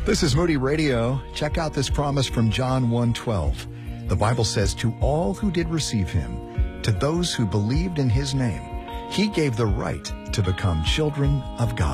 This is Moody Radio. Check out this promise from John 1:12. The Bible says, "To all who did receive him, to those who believed in his name, he gave the right to become children of God."